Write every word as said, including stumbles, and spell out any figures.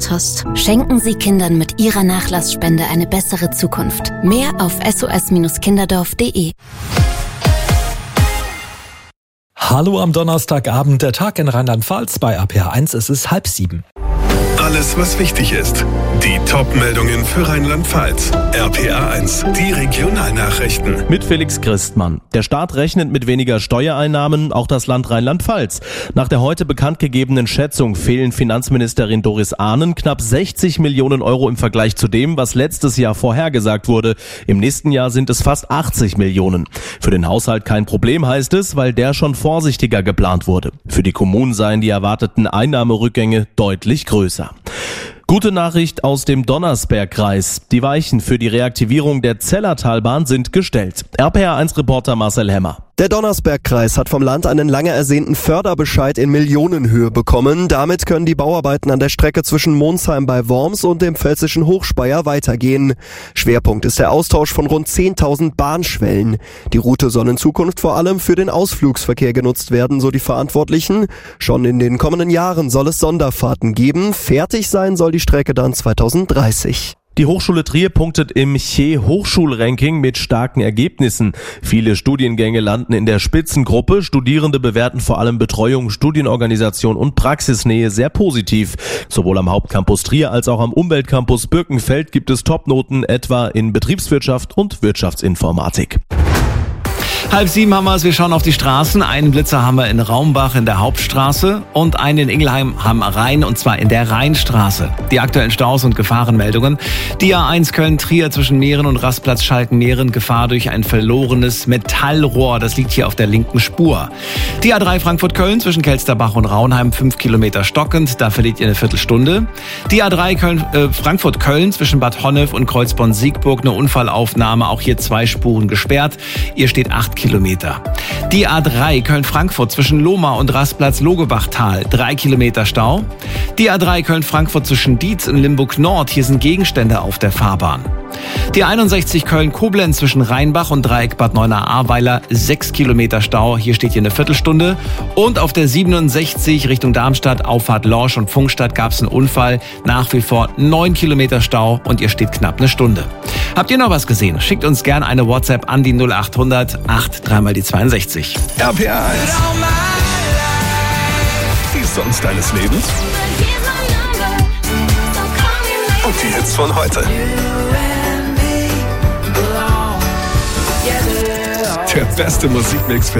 hast. Schenken Sie Kindern mit Ihrer Nachlassspende eine bessere Zukunft. Mehr auf s o s kinderdorf punkt de. Hallo am Donnerstagabend, der Tag in Rheinland-Pfalz bei A P H eins, es ist halb sieben. Alles, was wichtig ist. Die Top-Meldungen für Rheinland-Pfalz. R P A eins, die Regionalnachrichten. Mit Felix Christmann. Der Staat rechnet mit weniger Steuereinnahmen, auch das Land Rheinland-Pfalz. Nach der heute bekannt gegebenen Schätzung fehlen Finanzministerin Doris Ahnen knapp sechzig Millionen Euro im Vergleich zu dem, was letztes Jahr vorhergesagt wurde. Im nächsten Jahr sind es fast achtzig Millionen. Für den Haushalt kein Problem, heißt es, weil der schon vorsichtiger geplant wurde. Für die Kommunen seien die erwarteten Einnahmerückgänge deutlich größer. Gute Nachricht aus dem Donnersbergkreis. Die Weichen für die Reaktivierung der Zellertalbahn sind gestellt. R P A eins Reporter Marcel Hemmer. Der Donnersbergkreis hat vom Land einen lange ersehnten Förderbescheid in Millionenhöhe bekommen. Damit können die Bauarbeiten an der Strecke zwischen Monsheim bei Worms und dem pfälzischen Hochspeyer weitergehen. Schwerpunkt ist der Austausch von rund zehntausend Bahnschwellen. Die Route soll in Zukunft vor allem für den Ausflugsverkehr genutzt werden, so die Verantwortlichen. Schon in den kommenden Jahren soll es Sonderfahrten geben. Fertig sein soll die Strecke dann zweitausenddreißig. Die Hochschule Trier punktet im C H E Hochschulranking mit starken Ergebnissen. Viele Studiengänge landen in der Spitzengruppe. Studierende bewerten vor allem Betreuung, Studienorganisation und Praxisnähe sehr positiv. Sowohl am Hauptcampus Trier als auch am Umweltcampus Birkenfeld gibt es Topnoten, etwa in Betriebswirtschaft und Wirtschaftsinformatik. Halb sieben haben wir es, wir schauen auf die Straßen. Einen Blitzer haben wir in Raumbach in der Hauptstraße und einen in Ingelheim am Rhein, und zwar in der Rheinstraße. Die aktuellen Staus und Gefahrenmeldungen. Die A eins Köln-Trier zwischen Meeren und Rastplatz Schalken-Meeren, Gefahr durch ein verlorenes Metallrohr. Das liegt hier auf der linken Spur. Die A drei Frankfurt-Köln zwischen Kelsterbach und Raunheim, fünf Kilometer stockend, da verliert ihr eine Viertelstunde. Die A drei Köln, äh, Frankfurt-Köln zwischen Bad Honnef und Kreuzborn-Siegburg, eine Unfallaufnahme, auch hier zwei Spuren gesperrt. Ihr steht acht Kilometer. Die A drei Köln-Frankfurt zwischen Lohmar und Rastplatz Logebachtal, drei Kilometer Stau. Die A drei Köln-Frankfurt zwischen Dietz und Limburg-Nord, hier sind Gegenstände auf der Fahrbahn. Die einundsechzig Köln-Koblenz zwischen Rheinbach und Dreieck Bad Neuenahr-Ahrweiler, sechs Kilometer Stau, hier steht hier eine Viertelstunde. Und auf der siebenundsechzig Richtung Darmstadt, Auffahrt Lorsch und Funkstadt gab es einen Unfall, nach wie vor neun Kilometer Stau und ihr steht knapp eine Stunde. Habt ihr noch was gesehen? Schickt uns gerne eine WhatsApp an die null acht hundert acht drei mal die zweiundsechzig. R P A eins. Die Songs deines Lebens. Und die Hits von heute. Der beste Musikmix für